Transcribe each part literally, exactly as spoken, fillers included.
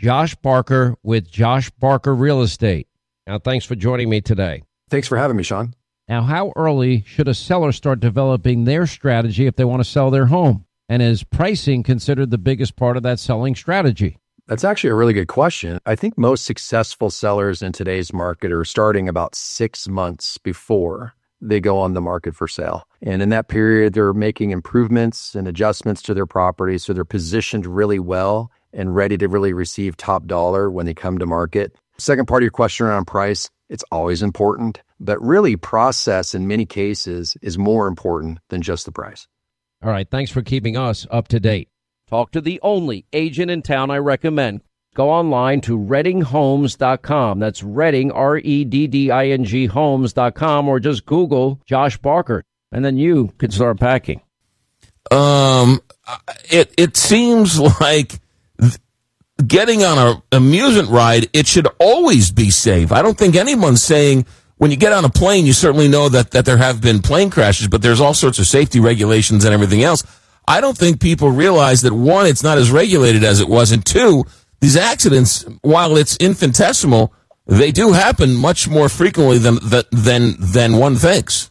Josh Barker with Josh Barker Real Estate. Now, thanks for joining me today. Thanks for having me, Sean. Now, how early should a seller start developing their strategy if they want to sell their home? And is pricing considered the biggest part of that selling strategy? That's actually a really good question. I think most successful sellers in today's market are starting about six months before they go on the market for sale. And in that period, they're making improvements and adjustments to their property, so they're positioned really well and ready to really receive top dollar when they come to market. Second part of your question around price, it's always important, but really process in many cases is more important than just the price. All right, thanks for keeping us up to date. Talk to the only agent in town I recommend. Go online to redding homes dot com. That's Redding, R E D D I N G homes dot com, or just Google Josh Barker, and then you can start packing. Um, it it seems like getting on an amusement ride, it should always be safe. I don't think anyone's saying when you get on a plane, you certainly know that, that there have been plane crashes, but there's all sorts of safety regulations and everything else. I don't think people realize that, one, it's not as regulated as it was, and two, these accidents, while it's infinitesimal, they do happen much more frequently than than than one thinks.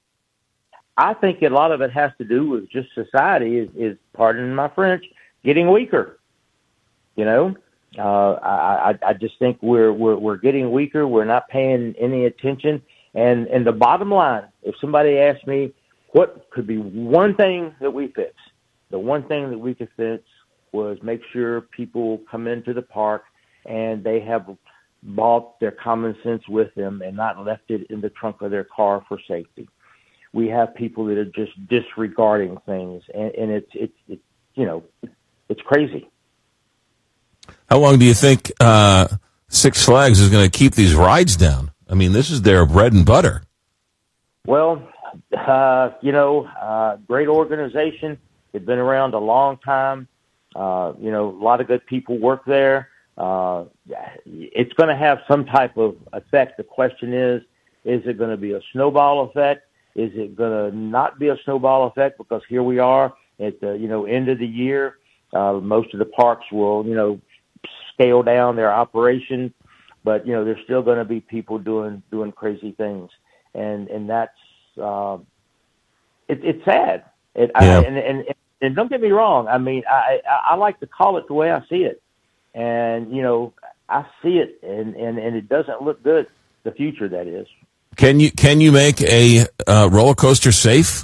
I think a lot of it has to do with just society is, is pardon my French, getting weaker. You know, uh, I, I just think we're, we're we're getting weaker. We're not paying any attention. And and the bottom line, if somebody asked me what could be one thing that we fix, the one thing that we could fix was make sure people come into the park and they have brought their common sense with them and not left it in the trunk of their car for safety. We have people that are just disregarding things, and, and it's it's it's you know it's crazy. How long do you think uh, Six Flags is going to keep these rides down? I mean, this is their bread and butter. Well, uh, you know, uh, great organization. They've been around a long time. Uh, you know, a lot of good people work there. Uh, it's going to have some type of effect. The question is, is it going to be a snowball effect? Is it going to not be a snowball effect? Because here we are at the, you know, end of the year. Uh, most of the parks will, you know, scale down their operation, but you know there's still going to be people doing doing crazy things, and and that's uh, it, it's sad. It, yeah. I, and, and and don't get me wrong. I mean, I, I I like to call it the way I see it, and you know I see it, and, and, and it doesn't look good. The future, that is. Can you can you make a uh, roller coaster safe?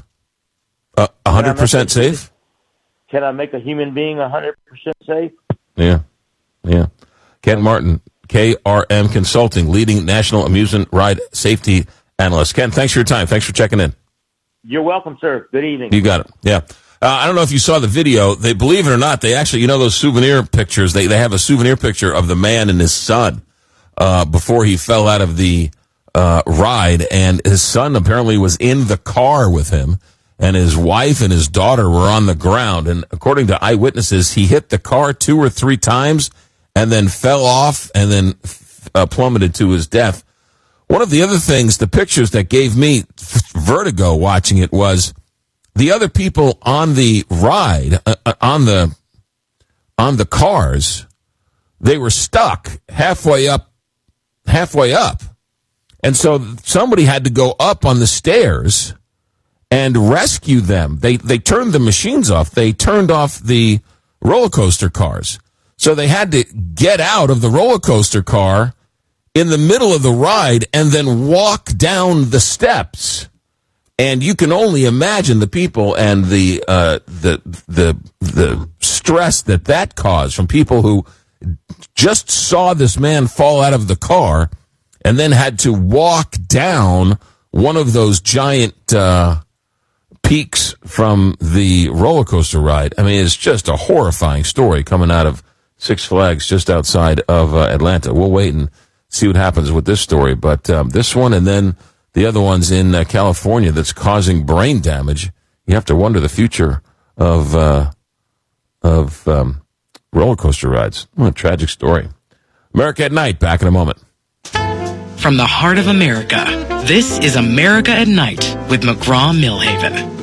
A uh, hundred percent safe? Can I make a human being a hundred percent safe? Yeah. Yeah. Ken Martin, K R M Consulting, leading national amusement ride safety analyst. Ken, thanks for your time. Thanks for checking in. You're welcome, sir. Good evening. You got it. Yeah. Uh, I don't know if you saw the video. They, believe it or not, they actually, you know those souvenir pictures? They they have a souvenir picture of the man and his son uh, before he fell out of the uh, ride, and his son apparently was in the car with him, and his wife and his daughter were on the ground. And according to eyewitnesses, he hit the car two or three times and then fell off and then uh, plummeted to his death. One of the other things, the pictures that gave me vertigo watching it was the other people on the ride, uh, on the on the cars, they were stuck halfway up, halfway up. And so somebody had to go up on the stairs and rescue them. They they turned the machines off. They turned off the roller coaster cars. So they had to get out of the roller coaster car in the middle of the ride and then walk down the steps. And you can only imagine the people and the uh, the the the stress that that caused from people who just saw this man fall out of the car and then had to walk down one of those giant uh, peaks from the roller coaster ride. I mean, it's just a horrifying story coming out of Six Flags just outside of uh, Atlanta. We'll wait and see what happens with this story. But um, this one and then the other one's in uh, California that's causing brain damage. You have to wonder the future of uh, of um, roller coaster rides. What a tragic story. America at Night, back in a moment. From the heart of America, this is America at Night with McGraw-Millhaven.